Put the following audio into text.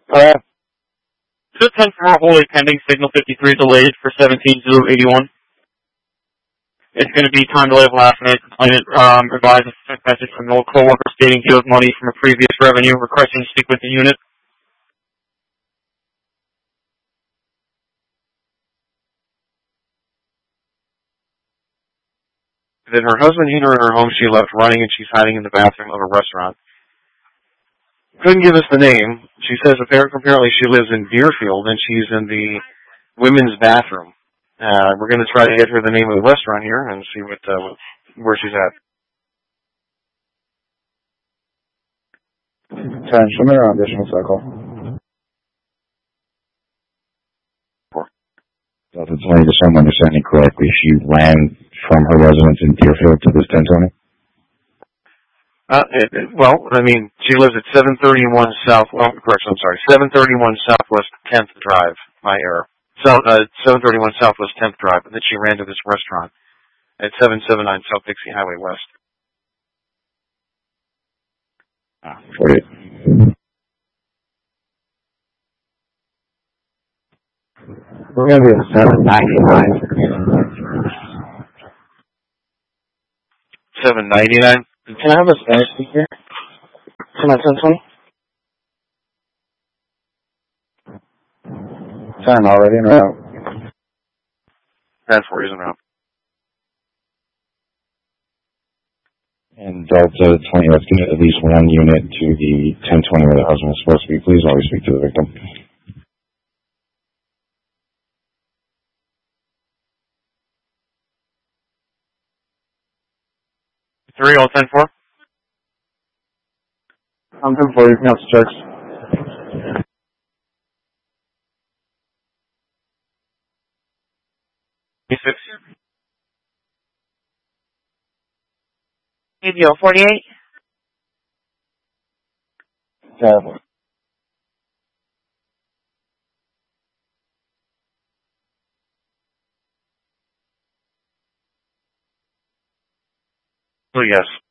Just 10 for Holy pending, signal 53 delayed for 17081. It's going to be time delay of last minute. Complainant revised a message from an old coworker stating he owed money from a previous revenue, requesting to speak with the unit. That her husband hid her in her home. She left running, and she's hiding in the bathroom of a restaurant. Couldn't give us the name. She says apparently she lives in Deerfield, and she's in the women's bathroom. We're going to try to get her the name of the restaurant here and see where she's at. Show me her additional cycle. Delta 20, just so I'm understanding correctly, she ran from her residence in Deerfield to this 1020? She lives at 731 South. Well, correction. I'm sorry, 731 Southwest 10th Drive. My error. 731 Southwest 10th Drive, and then she ran to this restaurant at 779 South Dixie Highway West. 48. We're going to be at 799. 799. Can I have a Spanish speaker? Turn on 1020. 10 already in route. 10-4 is en route. And Delta 20, let's get at least one unit to the 1020 where the husband is supposed to be. Please always speak to the victim. Three, all 10-4. I'm 10-4. You can have checks. Six. ABO 48. Terrible. Oh, yes.